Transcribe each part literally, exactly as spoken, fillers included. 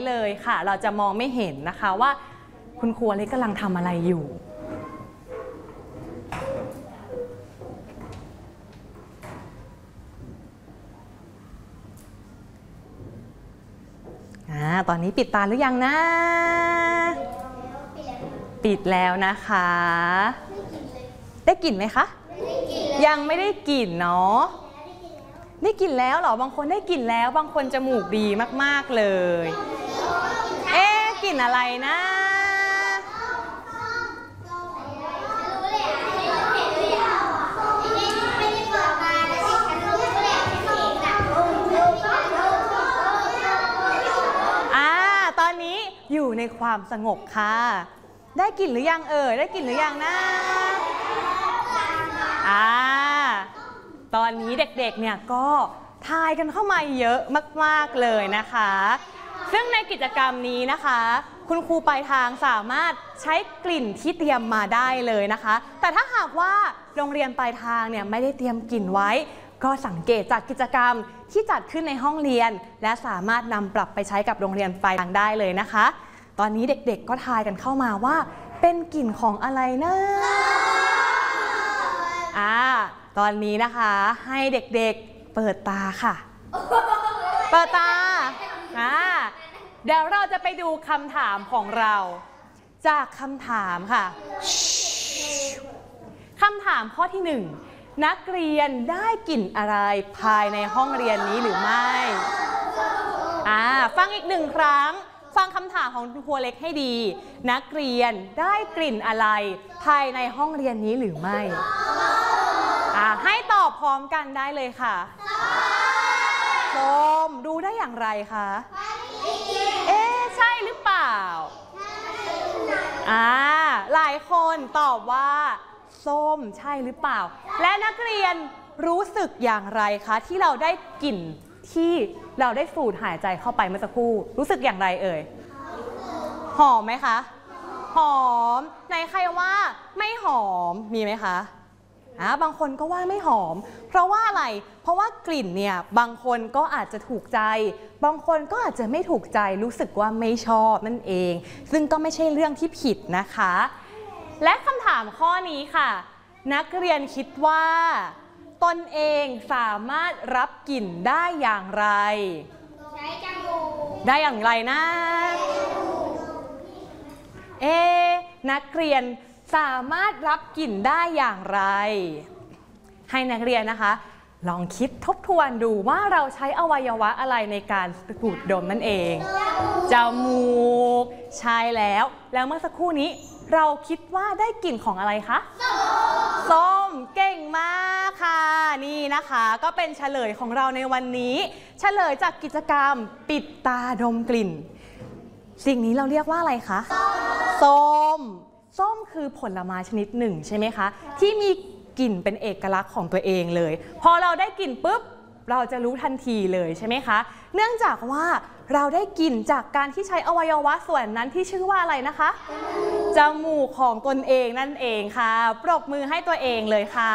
เลยค่ะเราจะมองไม่เห็นนะคะว่าคุณครูอเล็กกำลังทำอะไรอยู่อ่าตอนนี้ปิดตาหรือยังนะปิดแล้วนะคะได้กลิ่นไหมคะยังไม่ได้กลิ่นเนาะได้กลิ่นแล้วเหรอบางคนได้กลิ่นแล้วบางคนจมูกดีมากๆเลยเอ๊ะกลิ่นอะไรนะอ่าตอนนี้อยู่ในความสงบค่ะได้กลิ่นหรือยังเอ่ยได้กลิ่นหรือยังนะอ่าตอนนี้เด็กๆเนี่ยก็ทายกันเข้ามาเยอะมากๆเลยนะคะซึ่งในกิจกรรมนี้นะคะคุณครูปลายทางสามารถใช้กลิ่นที่เตรียมมาได้เลยนะคะแต่ถ้าหากว่าโรงเรียนปลายทางเนี่ยไม่ได้เตรียมกลิ่นไว้ก็สังเกตจากกิจกรรมที่จัดขึ้นในห้องเรียนและสามารถนำปรับไปใช้กับโรงเรียนปลายทางได้เลยนะคะตอนนี้เด็กๆก็ทายกันเข้ามาว่าเป็นกลิ่นของอะไรนะอ่าตอนนี้นะคะให้เด็กๆเปิดตาค่ะเปิดตาอ่าเดี๋ยวเราจะไปดูคำถามของเราจากคำถามค่ะคำถามข้อที่หนึ่งนักเรียนได้กลิ่นอะไรภายในห้องเรียนนี้หรือไม่อ่าฟังอีกหนึ่งครั้งฟังคำถามของคุณครูเล็กให้ดีนักเรียนได้กลิ่นอะไรภายในห้องเรียนนี้หรือไม่อ่าให้ตอบพร้อมกันได้เลยค่ะส้มดูได้อย่างไรคะเอ๊ะใช่หรือเปล่าอ่าหลายคนตอบว่าส้มใช่หรือเปล่าและนักเรียนรู้สึกอย่างไรคะที่เราได้กลิ่นที่เราได้สูดหายใจเข้าไปเมื่อสักครู่รู้สึกอย่างไรเอ่ยหอมไหมคะหอมไหนใครว่าไม่หอมมีไหมคะอ่าบางคนก็ว่าไม่หอมเพราะว่าอะไรเพราะว่ากลิ่นเนี่ยบางคนก็อาจจะถูกใจบางคนก็อาจจะไม่ถูกใจรู้สึกว่าไม่ชอบนั่นเองซึ่งก็ไม่ใช่เรื่องที่ผิดนะคะและคำถามข้อนี้ค่ะนักเรียนคิดว่าตนเองสามารถรับกลิ่นได้อย่างไรใช้จมูกได้อย่างไรนะเอ๊ะนักเรียนสามารถรับกลิ่นได้อย่างไรให้นักเรียนนะคะลองคิดทบทวนดูว่าเราใช้อวัยวะอะไรในการสูดดมนั่นเองจมูกใช่แล้วแล้วเมื่อสักครู่นี้เราคิดว่าได้กลิ่นของอะไรคะส้มเก่งมากค่ะนี่นะคะก็เป็นเฉลยของเราในวันนี้เฉลยจากกิจกรรมปิดตาดมกลิ่นสิ่งนี้เราเรียกว่าอะไรคะส้มส้มคือผลไม้ชนิดหนึ่งใช่ไหมคะที่มีกลิ่นเป็นเอกลักษณ์ของตัวเองเลยพอเราได้กลิ่นปุ๊บเราจะรู้ทันทีเลยใช่ไหมคะเนื่องจากว่าเราได้กลิ่นจากการที่ใช้อวัยวะส่วนนั้นที่ชื่อว่าอะไรนะคะจมูกของตนเองนั่นเองค่ะปรบมือให้ตัวเองเลยค่ะ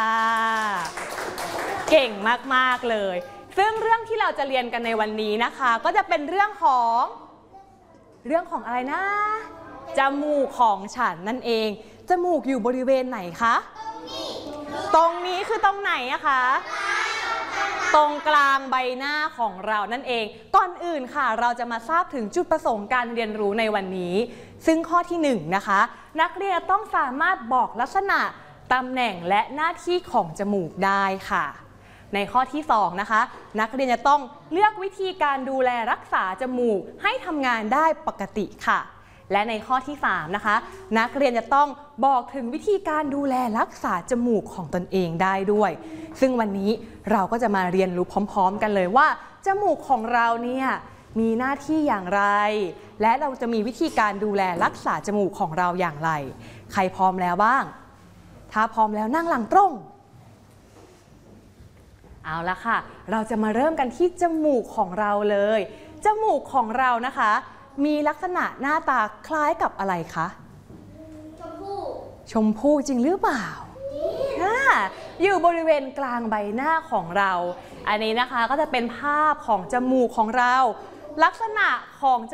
เก่งมากๆเลยซึ่งเรื่องที่เราจะเรียนกันในวันนี้นะคะก็จะเป็นเรื่องของเรื่องของอะไรนะจมูกของฉันนั่นเองจมูกอยู่บริเวณไหนคะตรงนี้คือตรงไหนอะคะตรงกลางใบหน้าของเรานั่นเองก่อนอื่นค่ะเราจะมาทราบถึงจุดประสงค์การเรียนรู้ในวันนี้ซึ่งข้อที่หนึ่งนะคะนักเรียนต้องสามารถบอกลักษณะตำแหน่งและหน้าที่ของจมูกได้ค่ะในข้อที่สองนะคะนักเรียนจะต้องเลือกวิธีการดูแลรักษาจมูกให้ทำงานได้ปกติค่ะและในข้อที่สามนะคะนักเรียนจะต้องบอกถึงวิธีการดูแลรักษาจมูกของตนเองได้ด้วยซึ่งวันนี้เราก็จะมาเรียนรู้พร้อมๆกันเลยว่าจมูกของเราเนี่ยมีหน้าที่อย่างไรและเราจะมีวิธีการดูแลรักษาจมูกของเราอย่างไรใครพร้อมแล้วบ้างถ้าพร้อมแล้วนั่งหลังตรงเอาละค่ะเราจะมาเริ่มกันที่จมูกของเราเลยจมูกของเรานะคะมีลักษณะหน้าตาคล้ายกับอะไรคะชมพู่ชมพู่จริงหรือเปล่าอยู่บริเวณกลางใบหน้าของเราอันนี้นะคะก็จะเป็นภาพของจมูกของเราลักษณะของ